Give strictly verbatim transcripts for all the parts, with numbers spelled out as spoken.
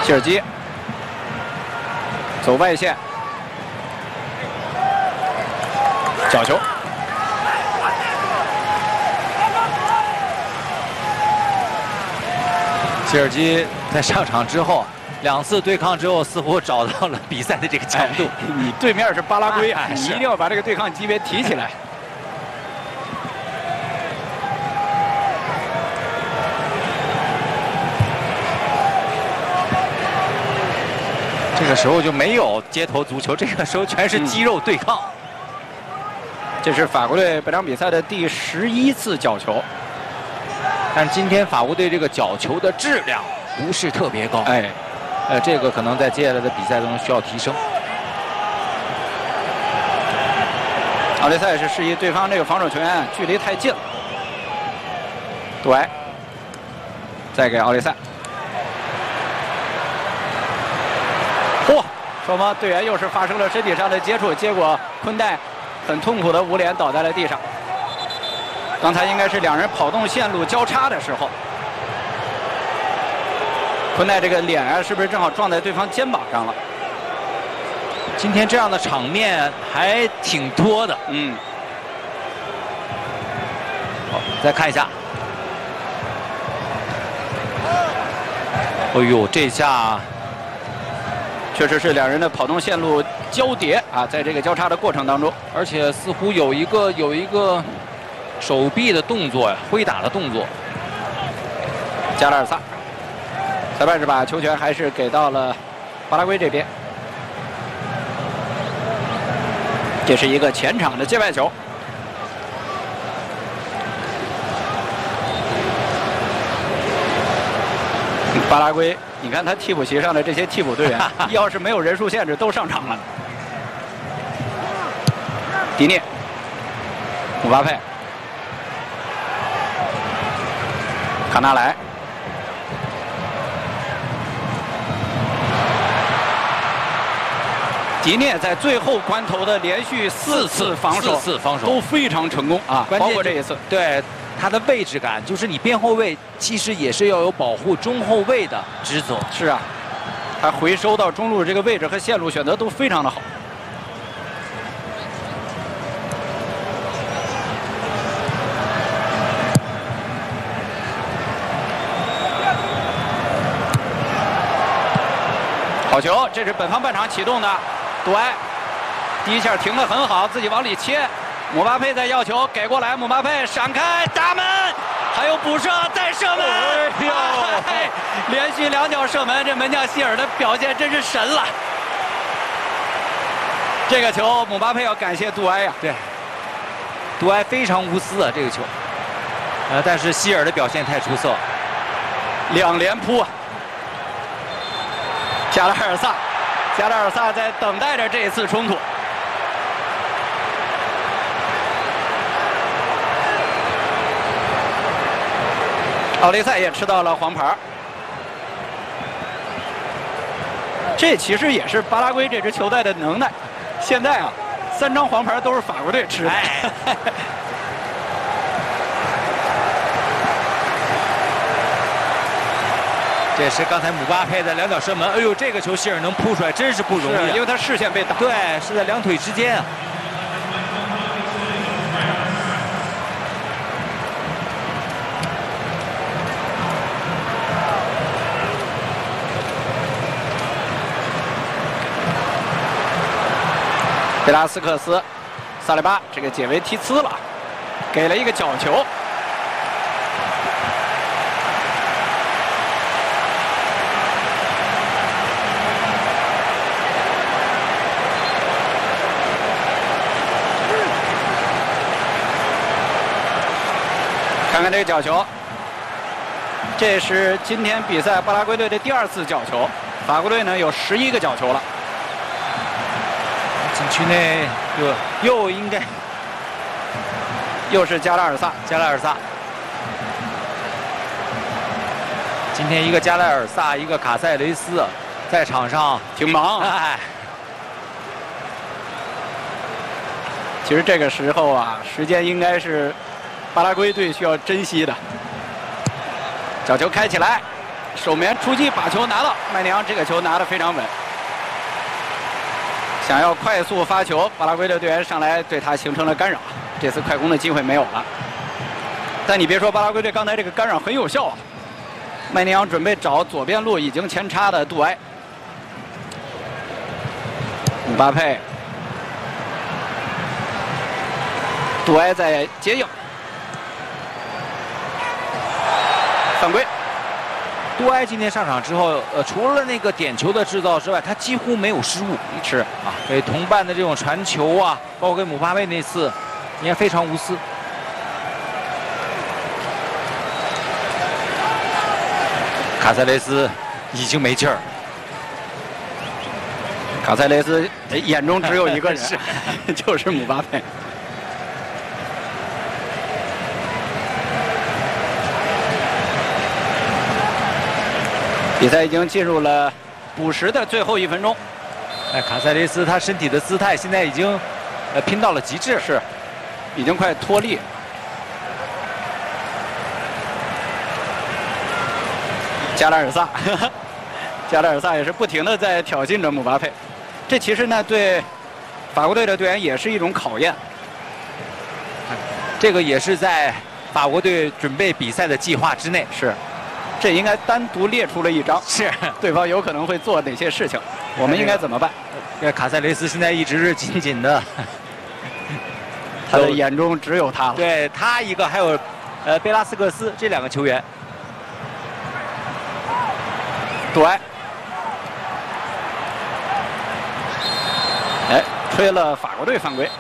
谢尔基走外线，角球。 谢尔基在上场之后，两次对抗之后，似乎找到了比赛的这个强度。 哎、你对面是巴拉圭， 哎、 你一定要把这个对抗级别提起来。 这个时候就没有街头足球，这个时候全是肌肉对抗。 嗯、这是法国队本场比赛的第十一次角球。 但今天法国队这个角球的质量不是特别高， 哎， 呃，这个可能在接下来的比赛中需要提升。 奥利塞是示意对方这个防守球员距离太近了。杜埃再给奥利塞，嚯、哦！双方队员又是发生了身体上的接触，结果昆代很痛苦的捂脸倒在了地上。刚才应该是两人跑动线路交叉的时候，昆代这个脸啊，是不是正好撞在对方肩膀上了？ 今天这样的场面还挺多的。 嗯。 好，再看一下。哎呦，这下确实是两人的跑动线路交叠啊，在这个交叉的过程当中， 而且似乎有一个有一个。手臂的动作呀，挥打的动作。 加拉尔萨，裁判是把球权还是给到了巴拉圭这边。这是一个前场的界外球。巴拉圭，你看他替补席上的这些替补队员，要是没有人数限制，都上场了。迪涅，姆巴佩。卡纳莱，迪涅在最后关头的连续四次防守， 四次防守都非常成功啊！包括这一次， 对他的位置感，就是你边后卫其实也是要有保护中后卫的职责。 是啊，他回收到中路这个位置和线路选择都非常的好。好球！这是本方半场启动的，杜埃第一下停得很好，自己往里切。姆巴佩在要球，给过来，姆巴佩闪开打门，还有补射再射门！哎呦，哎、连续两脚射门，这门将希尔的表现真是神了。这个球，姆巴佩要感谢杜埃呀、啊。 对，杜埃非常无私啊，这个球。呃，但是希尔的表现太出色， 两连扑啊！加拉尔萨，加拉尔萨在等待着这一次冲突。奥利塞也吃到了黄牌，这其实也是巴拉圭这支球队的能耐。现在啊，三张黄牌都是法国队吃的。哎这是刚才姆巴佩的两脚射门，哎呦，这个球希尔能扑出来，真是不容易、啊， 因为他视线被挡。 对，是在两腿之间啊。 贝拉斯克斯，萨利巴这个解围踢呲了，给了一个角球。看看这个角球，这是今天比赛巴拉圭队的第二次角球，法国队呢有十一个角球了。 禁区内又又应该又是加拉尔萨， 加拉尔萨。今天一个加拉尔萨，一个卡塞雷斯，在场上挺忙。哎，其实这个时候啊，时间应该是巴拉圭队需要珍惜的。角球开起来， 守门员出击把球拿到，麦尼昂这个球拿得非常稳。想要快速发球，巴拉圭的队员上来对他形成了干扰，这次快攻的机会没有了。但你别说，巴拉圭队刚才这个干扰很有效啊。麦尼昂准备找左边路已经前插的杜埃，姆巴佩，杜埃在接应，犯规。 杜埃今天上场之后，呃，除了那个点球的制造之外，他几乎没有失误。 是啊，给同伴的这种传球啊，包括给姆巴佩那次，应该非常无私。卡塞雷斯已经没劲儿， 卡塞雷斯眼中只有一个人，是就是姆巴佩。比赛已经进入了补时的最后一分钟。 哎，卡塞雷斯他身体的姿态现在已经呃拼到了极致， 是已经快脱力。加拉尔萨，加拉尔萨也是不停的在挑衅着姆巴佩，这其实呢对法国队的队员也是一种考验。 这个也是在法国队准备比赛的计划之内。 是，这应该单独列出了一张， 是对方有可能会做哪些事情，我们应该怎么办？ 这卡塞雷斯现在一直是紧紧的， 他的眼中只有他了。 对他一个，还有呃贝拉斯克斯这两个球员。 杜埃，哎，吹了法国队犯规。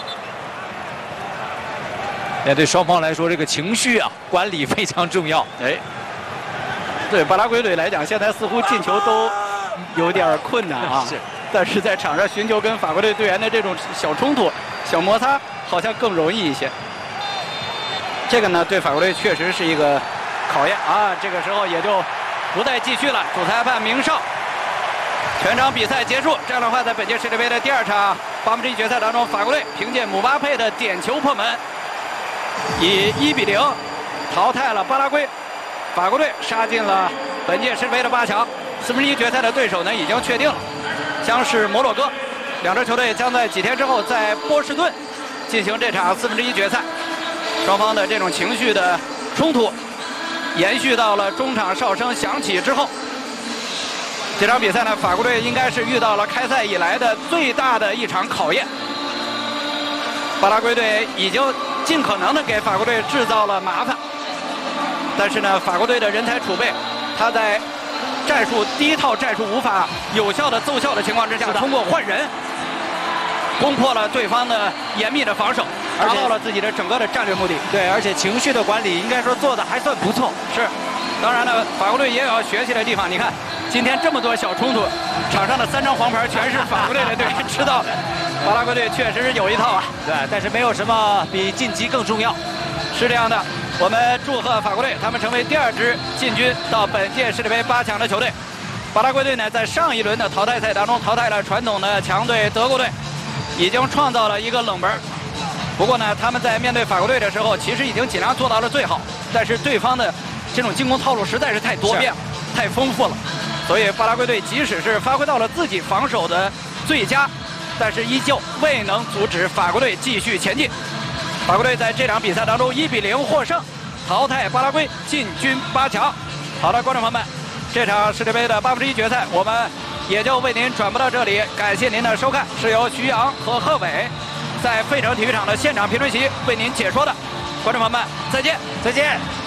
也对双方来说，这个情绪啊管理非常重要。 哎，对巴拉圭队来讲，现在似乎进球都有点困难啊。 是， 但是在场上寻求跟法国队队员的这种小冲突、小摩擦，好像更容易一些。这个呢，对法国队确实是一个考验啊。这个时候也就不再继续了。主裁判明哨，全场比赛结束。这样的话，在本届世界杯的第二场八分之一决赛当中，法国队凭借姆巴佩的点球破门，以一比零淘汰了巴拉圭。法国队杀进了本届世界杯的八强。四分之一决赛的对手呢已经确定了，将是摩洛哥。两支球队将在几天之后在波士顿进行这场四分之一决赛。双方的这种情绪的冲突延续到了中场哨声响起之后。这场比赛呢，法国队应该是遇到了开赛以来的最大的一场考验。巴拉圭队已经尽可能的给法国队制造了麻烦，但是呢，法国队的人才储备，他在战术第一套战术无法有效的奏效的情况之下，通过换人攻破了对方的严密的防守，达到了自己的整个的战略目的。 对，而且情绪的管理应该说做的还算不错。 是，当然呢，法国队也有要学习的地方。你看，今天这么多小冲突，场上的三张黄牌全是法国队的队员知道的。巴拉圭队确实是有一套啊。 对，但是没有什么比晋级更重要。 是这样的，我们祝贺法国队，他们成为第二支进军到本届世界杯八强的球队。巴拉圭队呢，在上一轮的淘汰赛当中淘汰了传统的强队德国队，已经创造了一个冷门。不过呢，他们在面对法国队的时候，其实已经尽量做到了最好，但是对方的这种进攻套路实在是太多变了，太丰富了。所以巴拉圭队即使是发挥到了自己防守的最佳，但是依旧未能阻止法国队继续前进。法国队在这场比赛当中一比零获胜，淘汰巴拉圭，进军八强。好的，观众朋友们，这场世界杯的八分之一决赛，我们也就为您转播到这里。感谢您的收看，是由徐阳和贺伟在费城体育场的现场评论席为您解说的。观众朋友们，再见， 再见。